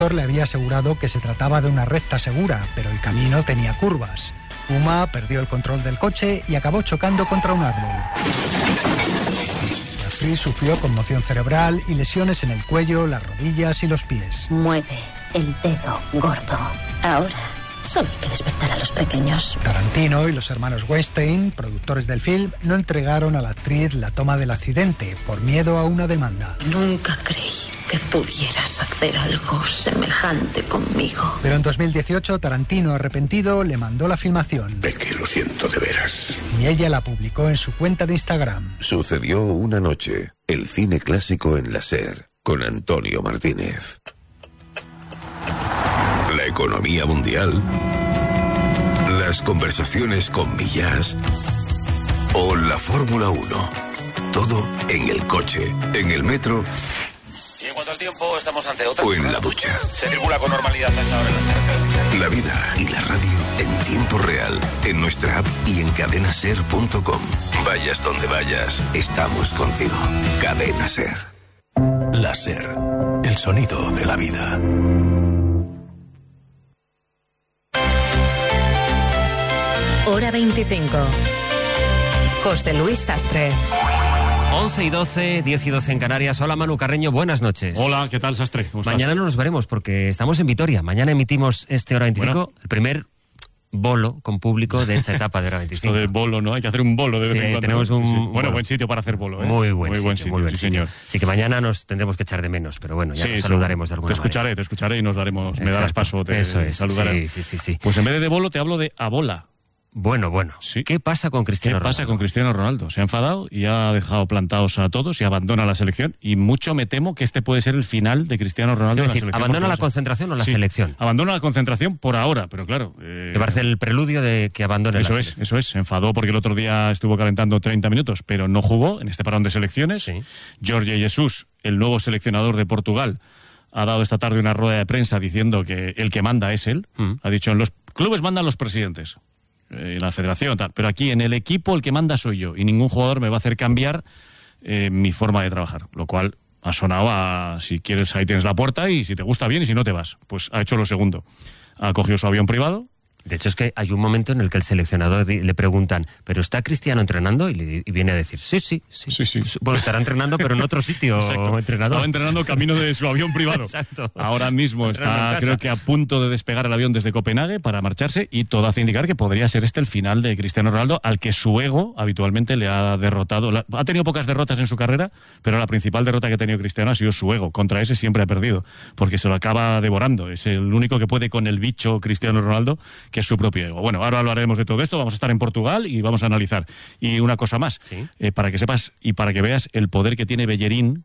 le había asegurado que se trataba de una recta segura, pero el camino tenía curvas. Uma perdió el control del coche y acabó chocando contra un árbol. La actriz sufrió conmoción cerebral y lesiones en el cuello, las rodillas y los pies. Mueve el dedo gordo. Ahora solo hay que despertar a los pequeños. Tarantino y los hermanos Weinstein, productores del film, no entregaron a la actriz la toma del accidente por miedo a una demanda. Nunca creí que pudieras hacer algo semejante conmigo. Pero en 2018, Tarantino, arrepentido, le mandó la filmación. Peque, lo siento de veras. Y ella la publicó en su cuenta de Instagram. Sucedió una noche. El cine clásico en la SER, con Antonio Martínez. La economía mundial, las conversaciones con Millás o la Fórmula 1. Todo en el coche, en el metro. Y en cuanto al tiempo, estamos ante otra. O en la ducha. Se circula con normalidad a esta hora en las carreteras. La vida y la radio en tiempo real, en nuestra app y en cadenaser.com. Vayas donde vayas, estamos contigo. Cadena Ser. La Ser, el sonido de la vida. Hora 25. José Luis Sastre. 11 y 12, 10 y 12 en Canarias. Hola, Manu Carreño, buenas noches. Hola, ¿qué tal, Sastre? ¿Cómo estás? Mañana no nos veremos porque estamos en Vitoria. Mañana emitimos Hora 25, el primer bolo con público de esta etapa de Hora 25. Esto de bolo, ¿no? Hay que hacer un bolo de vez en cuando. Tenemos un... Sí. Bueno, buen sitio para hacer bolo, ¿eh? Muy buen sitio, sí, señor. Así que mañana nos tendremos que echar de menos, pero bueno, ya nos saludaremos de alguna manera. Te escucharé y nos daremos... Exacto. Me darás paso, te saludaré. Sí. Pues en vez de bolo te hablo de abola. Bueno. Sí. ¿Qué pasa con Cristiano Ronaldo? ¿Qué pasa con Cristiano Ronaldo? Se ha enfadado y ha dejado plantados a todos y abandona la selección. Y mucho me temo que este puede ser el final de Cristiano Ronaldo en la selección. ¿Abandona la concentración o la selección? Abandona la concentración por ahora, pero claro... Me parece el preludio de que abandone la selección. Eso es. Se enfadó porque el otro día estuvo calentando 30 minutos, pero no jugó en este parón de selecciones. Sí. Jorge Jesus, el nuevo seleccionador de Portugal, ha dado esta tarde una rueda de prensa diciendo que el que manda es él. Ha dicho, en los clubes mandan los presidentes. La federación, tal. Pero aquí en el equipo el que manda soy yo y ningún jugador me va a hacer cambiar mi forma de trabajar, lo cual ha sonado a si quieres ahí tienes la puerta y si te gusta bien y si no te vas. Pues ha hecho lo segundo. Ha cogido su avión privado. De hecho, es que hay un momento en el que el seleccionador le preguntan, ¿pero está Cristiano entrenando? Y viene a decir, sí. Bueno, estará entrenando, pero en otro sitio. Exacto. Entrenador. Estaba entrenando camino de su avión privado. Exacto. Ahora mismo está, creo que a punto de despegar el avión desde Copenhague para marcharse y todo hace indicar que podría ser este el final de Cristiano Ronaldo, al que su ego habitualmente le ha derrotado. Ha tenido pocas derrotas en su carrera, pero la principal derrota que ha tenido Cristiano ha sido su ego. Contra ese siempre ha perdido, porque se lo acaba devorando. Es el único que puede con el bicho Cristiano Ronaldo, que es su propio ego. Bueno, ahora hablaremos de todo esto, vamos a estar en Portugal y vamos a analizar. Y una cosa más, ¿sí? Para que sepas y para que veas el poder que tiene Bellerín,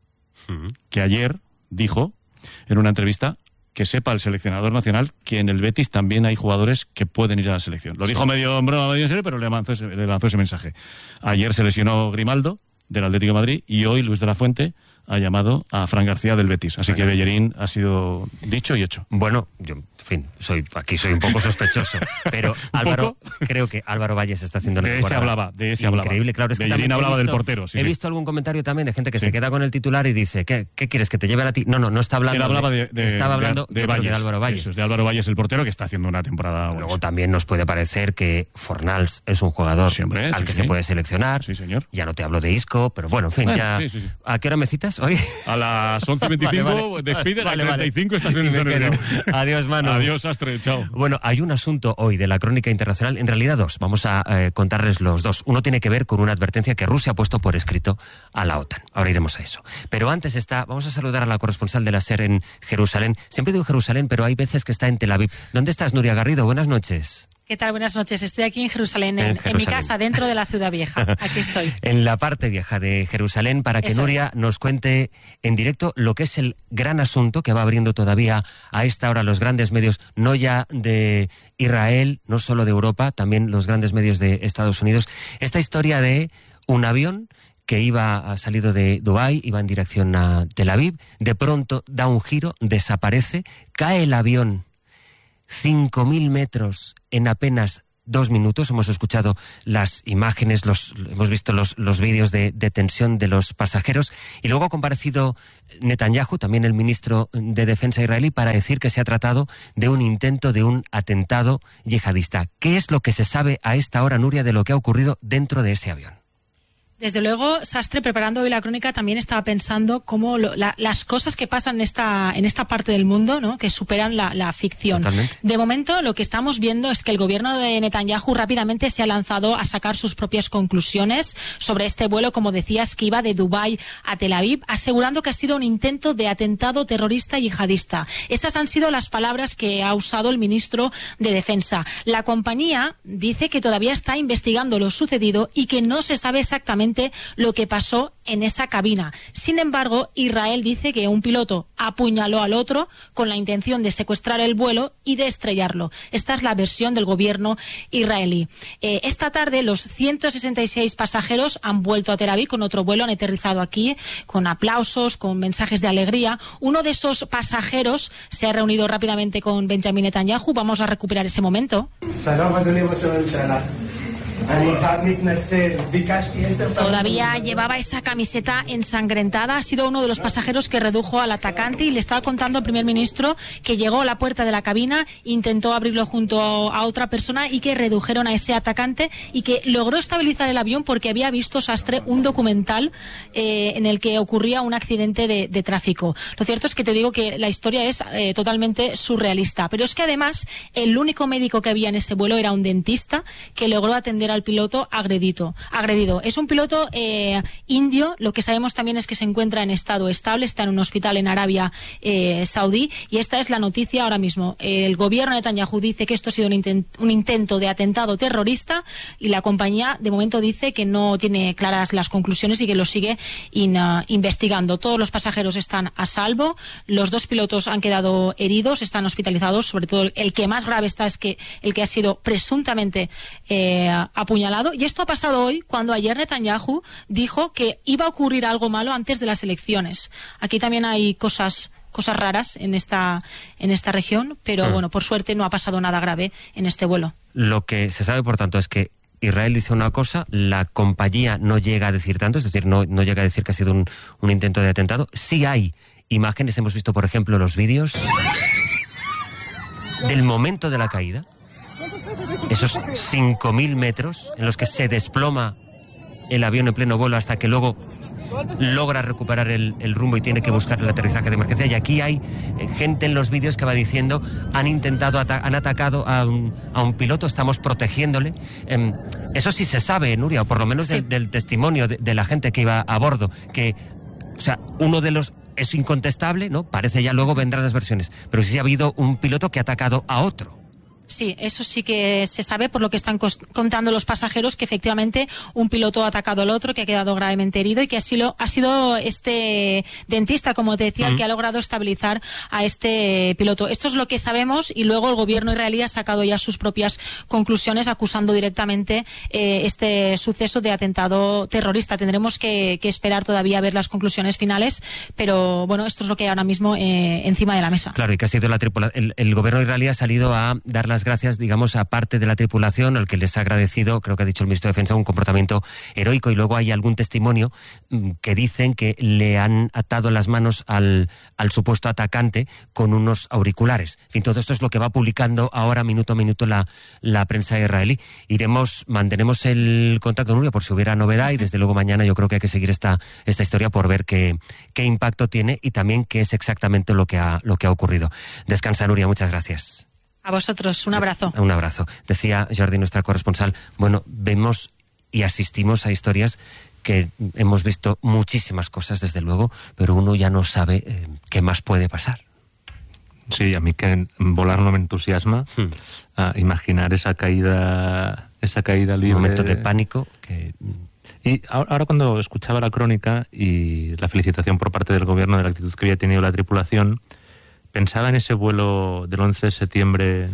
que ayer dijo en una entrevista que sepa el seleccionador nacional que en el Betis también hay jugadores que pueden ir a la selección. Lo dijo medio en broma, medio en serio, pero le lanzó ese mensaje. Ayer se lesionó Grimaldo del Atlético de Madrid y hoy Luis de la Fuente ha llamado a Fran García del Betis. Así que Bellerín ha sido dicho y hecho. Bueno, yo, en fin, soy un poco sospechoso, pero creo que Álvaro Valles está haciendo una temporada de ese hablaba. Increíble, claro. Es que Bellerín hablaba del portero, He visto algún comentario también de gente que se queda con el titular y dice, ¿qué quieres, que te lleve a ti? No está hablando. Él hablaba estaba hablando de Valles, de Álvaro Valles. Eso es de Álvaro Valles, el portero, que está haciendo una temporada. Luego también nos puede parecer que Fornals es un jugador al que se puede seleccionar. Sí, señor. Ya no te hablo de Isco, pero bueno, en fin, ya. Sí. ¿A qué hora me citas hoy? A las 11:25, despide, a las 35 estás en el escenario. Adiós, Manu. Adiós, Astre, chao. Bueno, hay un asunto hoy de la crónica internacional, en realidad dos. Vamos a contarles los dos. Uno tiene que ver con una advertencia que Rusia ha puesto por escrito a la OTAN. Ahora iremos a eso. Pero antes vamos a saludar a la corresponsal de la SER en Jerusalén. Siempre digo Jerusalén, pero hay veces que está en Tel Aviv. ¿Dónde estás, Nuria Garrido? Buenas noches. ¿Qué tal? Buenas noches. Estoy aquí en Jerusalén, en mi casa, dentro de la ciudad vieja. Aquí estoy. En la parte vieja de Jerusalén, para que Nuria nos cuente en directo lo que es el gran asunto que va abriendo todavía a esta hora los grandes medios, no ya de Israel, no solo de Europa, también los grandes medios de Estados Unidos. Esta historia de un avión que salido de Dubái, iba en dirección a Tel Aviv, de pronto da un giro, desaparece, cae el avión 5.000 metros en apenas 2 minutos. Hemos escuchado las imágenes, hemos visto los vídeos de tensión de los pasajeros, y luego ha comparecido Netanyahu, también el ministro de Defensa israelí, para decir que se ha tratado de un intento de un atentado yihadista. ¿Qué es lo que se sabe a esta hora, Nuria, de lo que ha ocurrido dentro de ese avión? Desde luego, Sastre, preparando hoy la crónica, también estaba pensando cómo las cosas que pasan en esta parte del mundo, ¿no?, que superan la ficción. Totalmente. De momento, lo que estamos viendo es que el gobierno de Netanyahu rápidamente se ha lanzado a sacar sus propias conclusiones sobre este vuelo, como decías, que iba de Dubái a Tel Aviv, asegurando que ha sido un intento de atentado terrorista yihadista. Esas han sido las palabras que ha usado el ministro de Defensa. La compañía dice que todavía está investigando lo sucedido y que no se sabe exactamente lo que pasó en esa cabina. Sin embargo, Israel dice que un piloto apuñaló al otro con la intención de secuestrar el vuelo y de estrellarlo. Esta es la versión del gobierno israelí. Esta tarde los 166 pasajeros han vuelto a Tel Aviv con otro vuelo, han aterrizado aquí con aplausos, con mensajes de alegría. Uno de esos pasajeros se ha reunido rápidamente con Benjamin Netanyahu. Vamos a recuperar ese momento. Todavía llevaba esa camiseta ensangrentada. Ha sido uno de los pasajeros que redujo al atacante, y le estaba contando al primer ministro que llegó a la puerta de la cabina, intentó abrirlo junto a otra persona y que redujeron a ese atacante, y que logró estabilizar el avión porque había visto, Sastre, un documental en el que ocurría un accidente de tráfico. Lo cierto es que te digo que la historia es totalmente surrealista, pero es que además el único médico que había en ese vuelo era un dentista que logró atender al piloto agredido. Es un piloto indio. Lo que sabemos también es que se encuentra en estado estable, está en un hospital en Arabia Saudí, y esta es la noticia ahora mismo. El gobierno de Netanyahu dice que esto ha sido un intento de atentado terrorista, y la compañía de momento dice que no tiene claras las conclusiones y que lo sigue investigando. Todos los pasajeros están a salvo, los 2 pilotos han quedado heridos, están hospitalizados, sobre todo el que más grave está es que el que ha sido presuntamente apuñalado. Y esto ha pasado hoy, cuando ayer Netanyahu dijo que iba a ocurrir algo malo antes de las elecciones. Aquí también hay cosas raras en esta región, pero bueno, por suerte no ha pasado nada grave en este vuelo. Lo que se sabe, por tanto, es que Israel dice una cosa, la compañía no llega a decir tanto, es decir, no llega a decir que ha sido un intento de atentado. Sí hay imágenes, hemos visto, por ejemplo, los vídeos del momento de la caída, esos 5.000 metros en los que se desploma el avión en pleno vuelo hasta que luego logra recuperar el rumbo y tiene que buscar el aterrizaje de emergencia. Y aquí hay gente en los vídeos que va diciendo han atacado a un piloto, estamos protegiéndole. Eso sí se sabe, Nuria, o por lo menos sí, del testimonio de la gente que iba a bordo, que, o sea, uno de los es incontestable, ¿no? Parece, ya luego vendrán las versiones, pero sí ha habido un piloto que ha atacado a otro. Sí, eso sí que se sabe por lo que están contando los pasajeros, que efectivamente un piloto ha atacado al otro, que ha quedado gravemente herido, y que ha sido este dentista, como te decía, el que ha logrado estabilizar a este piloto. Esto es lo que sabemos, y luego el gobierno israelí ha sacado ya sus propias conclusiones acusando directamente este suceso de atentado terrorista. Tendremos que esperar todavía a ver las conclusiones finales, pero bueno, esto es lo que hay ahora mismo encima de la mesa. Claro, y que ha sido el gobierno israelí ha salido a dar las gracias, digamos, a parte de la tripulación, al que les ha agradecido, creo que ha dicho el ministro de Defensa, un comportamiento heroico, y luego hay algún testimonio que dicen que le han atado las manos al supuesto atacante con unos auriculares. En fin, todo esto es lo que va publicando ahora minuto a minuto la prensa israelí. Mantenemos el contacto, Nuria, por si hubiera novedad, y desde luego mañana yo creo que hay que seguir esta historia por ver qué impacto tiene y también qué es exactamente lo que ha ocurrido. Descansa, Nuria, muchas gracias. A vosotros, un abrazo. Un abrazo. Decía Jordi, nuestra corresponsal, bueno, vemos y asistimos a historias que hemos visto muchísimas cosas, desde luego, pero uno ya no sabe qué más puede pasar. Sí, a mí que volar no me entusiasma. Imaginar esa caída libre. Un momento de pánico Y ahora, cuando escuchaba la crónica y la felicitación por parte del gobierno de la actitud que había tenido la tripulación, pensaba en ese vuelo del 11 de septiembre,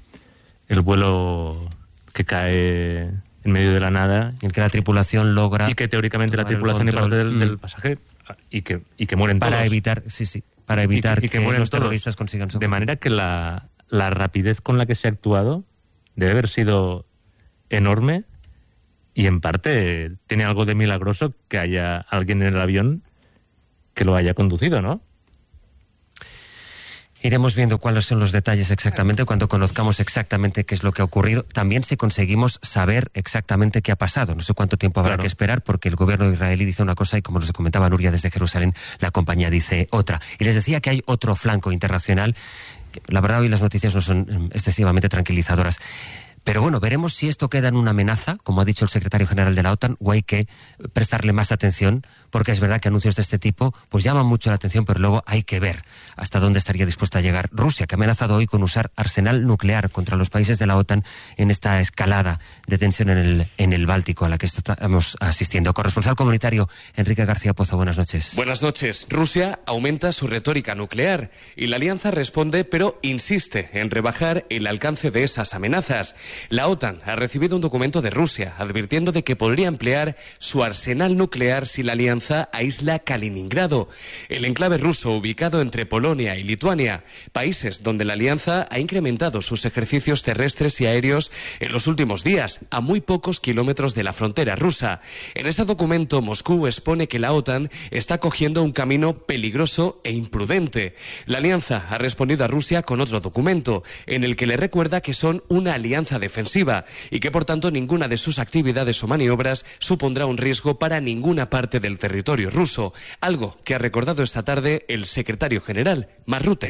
el vuelo que cae en medio de la nada. En que la tripulación logra... Y que teóricamente la tripulación y parte del pasaje, y que mueren todos. Para evitar que los terroristas consigan socorrer. De manera que la rapidez con la que se ha actuado debe haber sido enorme y en parte tiene algo de milagroso que haya alguien en el avión que lo haya conducido, ¿no? Iremos viendo cuáles son los detalles exactamente cuando conozcamos exactamente qué es lo que ha ocurrido. También si conseguimos saber exactamente qué ha pasado. No sé cuánto tiempo habrá que esperar porque el gobierno israelí dice una cosa y, como nos comentaba Nuria desde Jerusalén, la compañía dice otra. Y les decía que hay otro flanco internacional. La verdad, hoy las noticias no son excesivamente tranquilizadoras. Pero bueno, veremos si esto queda en una amenaza, como ha dicho el secretario general de la OTAN, o hay que prestarle más atención, porque es verdad que anuncios de este tipo pues llaman mucho la atención, pero luego hay que ver hasta dónde estaría dispuesta a llegar Rusia, que ha amenazado hoy con usar arsenal nuclear contra los países de la OTAN en esta escalada de tensión en el Báltico a la que estamos asistiendo. Corresponsal comunitario Enrique García Pozo, buenas noches. Buenas noches. Rusia aumenta su retórica nuclear y la alianza responde, pero insiste en rebajar el alcance de esas amenazas. La OTAN ha recibido un documento de Rusia advirtiendo de que podría emplear su arsenal nuclear si la alianza aísla Kaliningrado, el enclave ruso ubicado entre Polonia y Lituania, países donde la alianza ha incrementado sus ejercicios terrestres y aéreos en los últimos días, a muy pocos kilómetros de la frontera rusa. En ese documento, Moscú expone que la OTAN está cogiendo un camino peligroso e imprudente. La alianza ha respondido a Rusia con otro documento, en el que le recuerda que son una alianza defensiva y que por tanto ninguna de sus actividades o maniobras supondrá un riesgo para ninguna parte del territorio ruso, algo que ha recordado esta tarde el secretario general, Mark Rutte.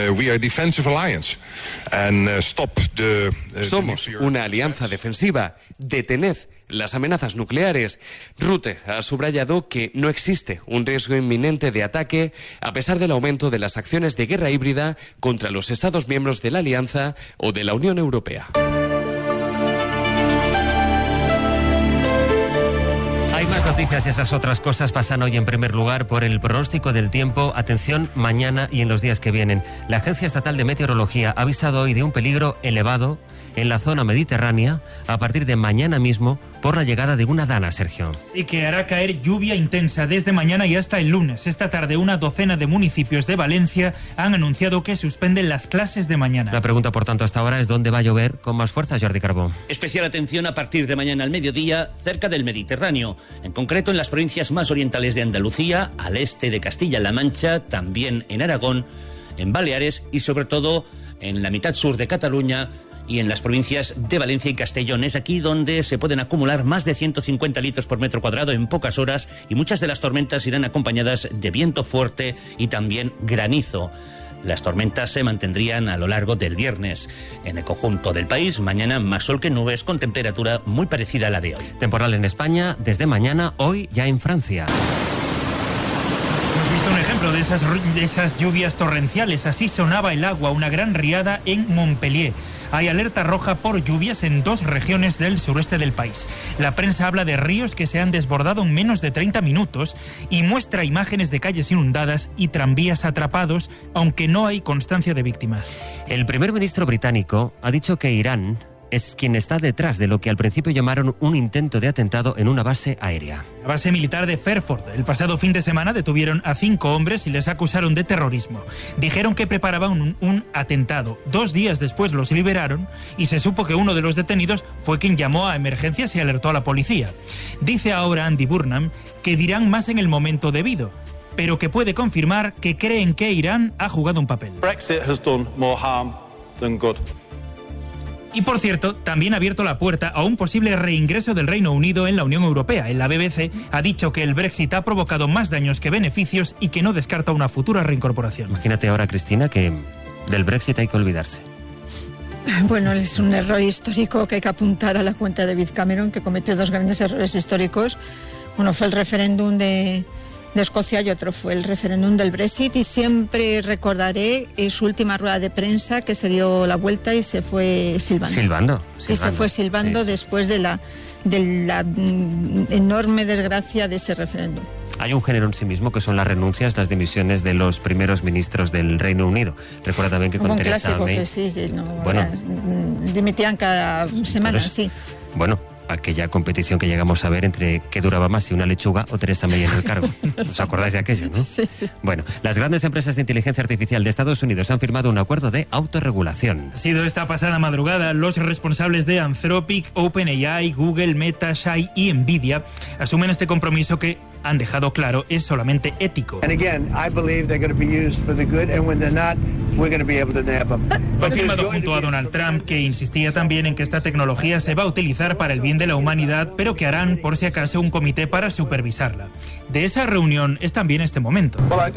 Somos una alianza defensiva. Detened las amenazas nucleares. Rutte ha subrayado que no existe un riesgo inminente de ataque a pesar del aumento de las acciones de guerra híbrida contra los Estados miembros de la Alianza o de la Unión Europea. Hay más noticias y esas otras cosas pasan hoy en primer lugar por el pronóstico del tiempo. Atención, mañana y en los días que vienen. La Agencia Estatal de Meteorología ha avisado hoy de un peligro elevado en la zona mediterránea a partir de mañana mismo por la llegada de una dana, Sergio. Y que hará caer lluvia intensa desde mañana y hasta el lunes. Esta tarde una docena de municipios de Valencia han anunciado que suspenden las clases de mañana. La pregunta, por tanto, hasta ahora es ¿dónde va a llover con más fuerza, Jordi Carbó? Especial atención a partir de mañana al mediodía cerca del Mediterráneo, en concreto en las provincias más orientales de Andalucía, al este de Castilla-La Mancha, también en Aragón, en Baleares y sobre todo en la mitad sur de Cataluña y en las provincias de Valencia y Castellón. Es aquí donde se pueden acumular más de 150 litros por metro cuadrado en pocas horas y muchas de las tormentas irán acompañadas de viento fuerte y también granizo. Las tormentas se mantendrían a lo largo del viernes. En el conjunto del país, mañana más sol que nubes con temperatura muy parecida a la de hoy. Temporal en España desde mañana, hoy ya en Francia. Hemos visto un ejemplo de esas lluvias torrenciales. Así sonaba el agua, una gran riada en Montpellier. Hay alerta roja por lluvias en 2 regiones del sureste del país. La prensa habla de ríos que se han desbordado en menos de 30 minutos y muestra imágenes de calles inundadas y tranvías atrapados, aunque no hay constancia de víctimas. El primer ministro británico ha dicho que Irán es quien está detrás de lo que al principio llamaron un intento de atentado en una base aérea. La base militar de Fairford. El pasado fin de semana detuvieron a 5 hombres y les acusaron de terrorismo. Dijeron que preparaban un atentado. 2 días después los liberaron y se supo que uno de los detenidos fue quien llamó a emergencias y alertó a la policía. Dice ahora Andy Burnham que dirán más en el momento debido, pero que puede confirmar que creen que Irán ha jugado un papel. Brexit has done more harm than good. Y por cierto, también ha abierto la puerta a un posible reingreso del Reino Unido en la Unión Europea. En la BBC ha dicho que el Brexit ha provocado más daños que beneficios y que no descarta una futura reincorporación. Imagínate ahora, Cristina, que del Brexit hay que olvidarse. Bueno, es un error histórico que hay que apuntar a la cuenta de David Cameron, que cometió 2 grandes errores históricos. Uno fue el referéndum de Escocia y otro fue el referéndum del Brexit, y siempre recordaré su última rueda de prensa, que se dio la vuelta y se fue silbando. Y se fue silbando después de la enorme desgracia de ese referéndum. Hay un género en sí mismo que son las renuncias, las dimisiones de los primeros ministros del Reino Unido. Recuerda también que con Theresa May... Que sí, que no, dimitían cada semana, sí. Bueno, aquella competición que llegamos a ver entre qué duraba más, si una lechuga o Theresa May en el cargo. ¿Os acordáis de aquello, no? Sí, sí. Bueno, las grandes empresas de inteligencia artificial de Estados Unidos han firmado un acuerdo de autorregulación. Ha sido esta pasada madrugada. Los responsables de Anthropic, OpenAI, Google, Meta, Shai y Nvidia asumen este compromiso que han dejado claro es solamente ético. Fue firmado junto a Donald Trump, que insistía también en que esta tecnología se va a utilizar para el bien de la humanidad, pero que harán, por si acaso, un comité para supervisarla. De esa reunión es también este momento.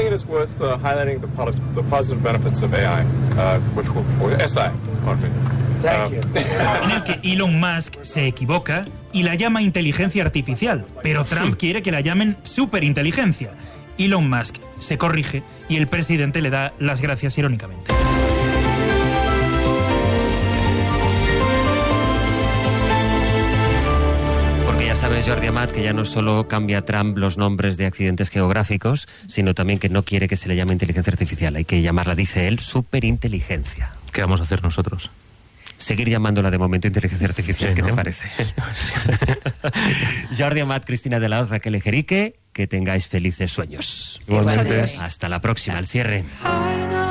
En el que Elon Musk se equivoca y la llama inteligencia artificial, pero Trump quiere que la llamen superinteligencia. Elon Musk se corrige y el presidente le da las gracias irónicamente. Porque ya sabes, Jordi Amat, que ya no solo cambia Trump los nombres de accidentes geográficos, sino también que no quiere que se le llame inteligencia artificial. Hay que llamarla, dice él, superinteligencia. ¿Qué vamos a hacer nosotros? Seguir llamándola de momento inteligencia artificial, sí, ¿qué te parece? Jordi Amat, Cristina de la Hoz, Raquel Ejerique, que tengáis felices sueños. Igualmente. Hasta la próxima, al cierre.